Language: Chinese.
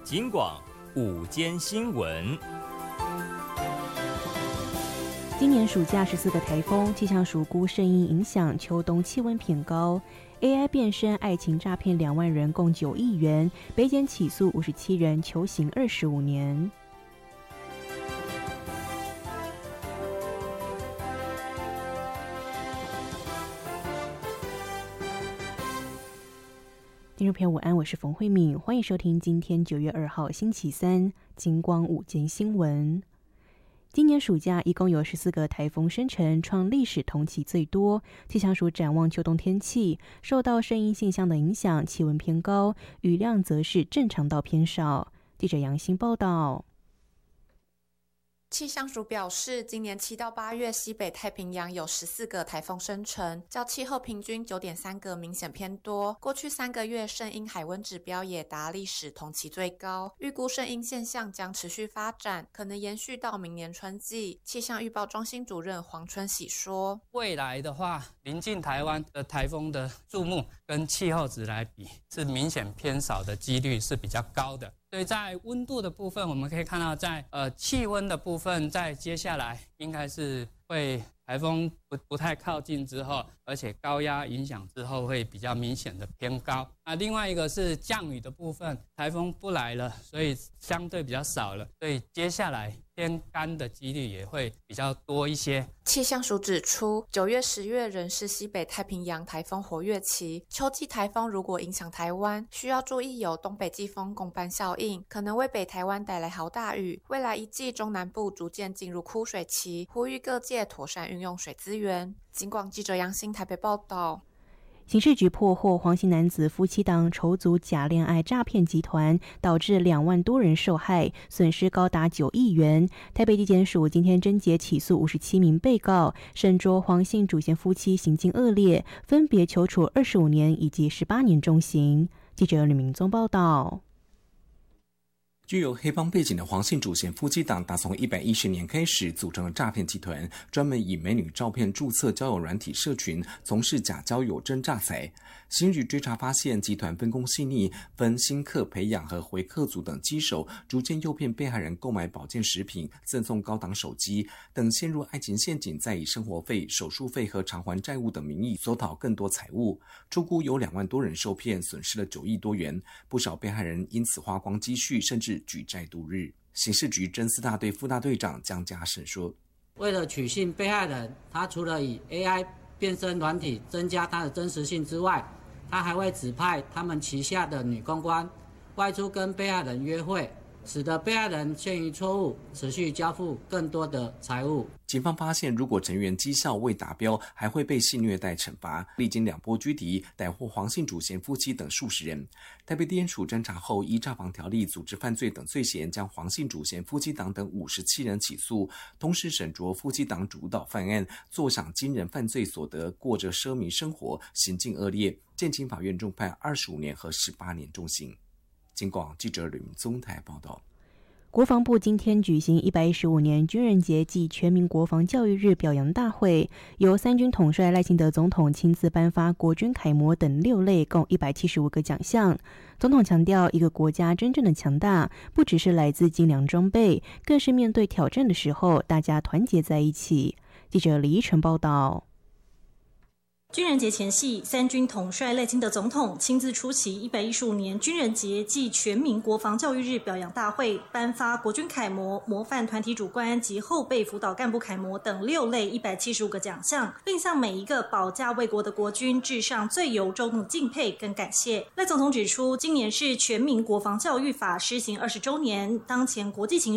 警广午间新闻。 今年暑假14个台风，气象署估圣婴影响秋冬气温偏高。AI 变身爱情诈骗2万人，共9亿元，北检起诉57人，求刑25年。听众朋友午安，我是冯慧敏，欢迎收听今天9月2号星期三金光午间新闻。今年暑假一共有14个台风生成，创历史同期最多。气象署展望秋冬天气，受到圣婴现象的影响，气温偏高，雨量则是正常到偏少。记者杨欣报道。 气象署表示，今年7到8月西北太平洋有14个台风生成，较气候平均 9.3 个明显偏多。过去3个月圣婴海温指标也达历史同期最高，预估圣婴现象将持续发展，可能延续到明年春季。气象预报中心主任黄春喜说， 未来的话，临近台湾的台风的数目跟气候值来比，是明显偏少的几率是比较高的。所以在温度的部分，我们可以看到在气温的部分，在接下来应该是会台风不太靠近之后，而且高压影响之后会比较明显的偏高。另外一个是降雨的部分，台风不来了，所以相对比较少了，所以接下来偏干的几率也会比较多一些。 气象署指出，9月、10月仍是西北太平洋台风活跃期，秋季台风如果影响台湾，需要注意有东北季风共伴效应，可能为北台湾带来豪大雨。未来一季中南部逐渐进入枯水期，呼吁各界妥善运用水资源。警广记者杨欣台北报道。 刑事局破获黄姓男子夫妻档筹组假恋爱诈骗集团，导致2万多人受害，损失高达9亿元。台北地检署今天侦结起诉57名被告，审酌黄姓主嫌夫妻行径恶劣，分别求处25年以及18年重刑。记者吕明宗报道。 具有黑帮背景的黄姓主嫌夫妻档，打从110年开始组成了诈骗集团，专门以美女照片注册交友软体社群，从事假交友真诈财。刑局追查发现，集团分工细腻，分新客培养和回客组等机手，逐渐诱骗被害人购买保健食品、赠送高档手机等，陷入爱情陷阱，再以生活费、手术费和偿还债务等名义索讨更多财物。初估有2万多人受骗，损失了9亿多元，不少被害人因此花光积蓄，甚至举债度日。刑事局侦4大队副大队长江家胜说， 为了取信被害人，他除了以 AI 变身软体增加他的真实性之外，他还会指派他们旗下的女公关外出跟被害人约会，使得被害人陷于错误，持续交付更多的财物。 警方发现，如果成员绩效未达标，还会被性虐待惩罚。历经2波拘提，逮获黄姓主嫌夫妻等数十人。台北地检署侦查后，依诈防条例、组织犯罪等罪嫌，将黄姓主嫌夫妻档等57人起诉，同时审酌夫妻档主导犯案，坐享惊人犯罪所得，过着奢靡生活，行径恶劣，建请法院重判25年和18年重刑。警广记者吕明宗台报道。 国防部今天举行115年军人节暨全民国防教育日表扬大会，由3军统帅赖清德总统亲自颁发国军楷模等6类共175个奖项。总统强调，一个国家真正的强大，不只是来自精良装备，更是面对挑战的时候，大家团结在一起。记者李依晨报道。 军人节前夕，3军统帅赖清德总统亲自出席115年军人节暨全民国防教育日表扬大会，颁发国军楷模、模范团体主官及后备辅导干部楷模等6类175个奖项，并向每一个保家卫国的国军致上最由衷的敬佩跟感谢。赖总统指出，今年是全民国防教育法施行20周年，当前国际情